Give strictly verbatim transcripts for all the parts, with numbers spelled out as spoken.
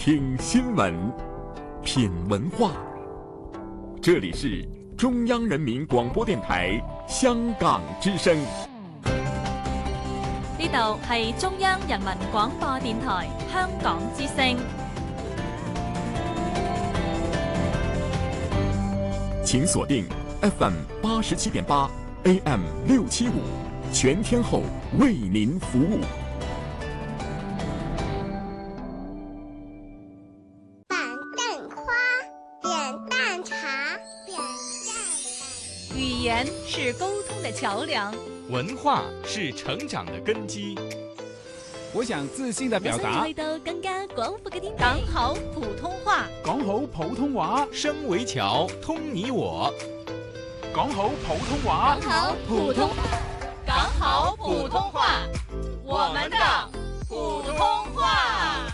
听新闻，品文化。这里是中央人民廣播電台香港之聲。 呢度係中央人民廣播電台香港之聲。 請鎖定 F M 八十七點八 A M 六七五，全天候為您服務。 板凳花，扁担茶，扁担。 語言是溝通的橋梁， 文化是成長的根基。 我想自信地表達， 去到更加廣闊嘅天地。講好普通話， 講好普通話， 聲為橋，通你我。 講好普通話， 講好普通，講好普通話，我們的普通話。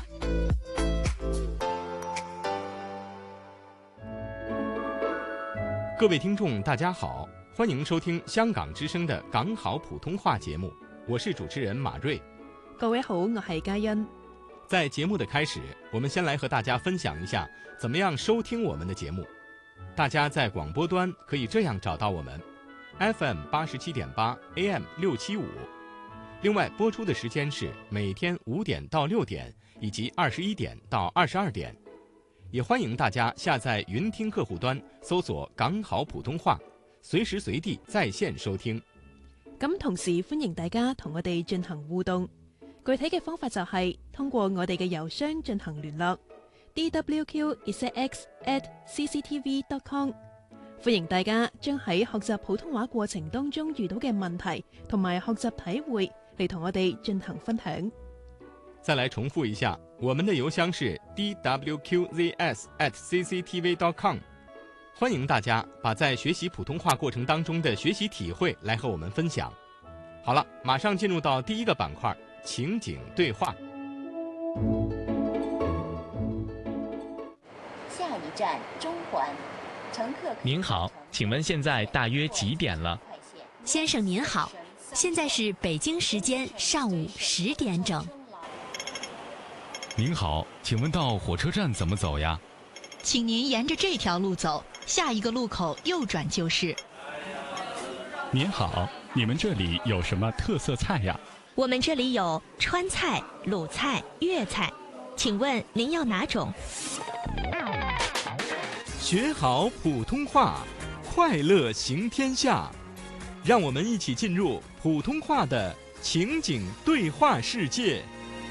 各位聽眾，大家好，歡迎收聽香港之聲的港好普通話節目，我是主持人馬瑞。 各位好，我係嘉欣。 在節目的開始，我們先來和大家分享一下怎麼樣收聽我們的節目。大家在廣播端可以這樣找到我們 F M 八十七點八 A M 六七五。另外播出的時間是每天五點到六點，以及二十一點到二十二點。也歡迎大家下載雲聽客戶端，搜索港好普通話，隨時隨地在線收聽。 咁同時歡迎大家同我哋進行互動，具體嘅方法就係通過我哋嘅郵箱進行聯絡 d w q z x at c c t v dot com。 歡迎大家將喺學習普通話過程當中遇到嘅問題同埋學習體會嚟同我哋進行分享。 再來重複一下，我們的郵箱是 d w q z s at c c t v dot com。 歡迎大家把在學習普通話過程當中的學習體會來和我們分享。好了，馬上進入到第一個板塊，情景對話。 下一站中環，乘客。 您好，請問現在大約幾點了？ 先生您好，現在是北京時間上午十點整。 您好，請問到火車站怎麼走呀？ 請您沿着這條路走，下一個路口右轉就是。 您好，你們這裡有什麼特色菜呀？ 我們這裡有川菜、魯菜、粵菜，請問您要哪種？ 學好普通話，快樂行天下。讓我們一起進入普通話的情景對話世界。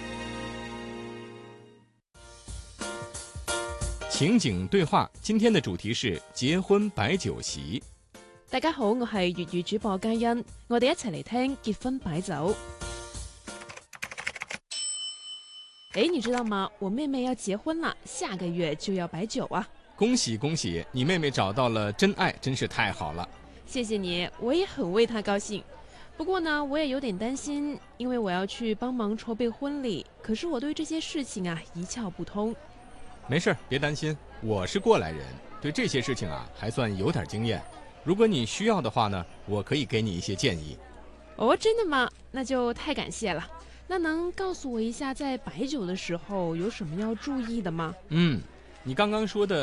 情景對話，今天的主題是結婚擺酒席。 大家好，我係粵語主播嘉欣，我哋一齊嚟聽結婚擺酒。誒，你知道嗎？我妹妹要結婚了，下個月就要擺酒啊！ 恭喜恭喜，你妹妹找到了真愛，真是太好了。 謝謝你，我也很為她高興。不過呢，我也有點擔心，因為我要去幫忙籌備婚禮，可是我對這些事情啊一竅不通。 沒事，別擔心，我是過來人，對這些事情啊還算有點經驗。如果你需要的話呢，我可以給你一些建議。 哦，真的嗎？那就太感謝了。那能告訴我一下，在擺酒的時候有什麼要注意的嗎？ 嗯，你剛剛說的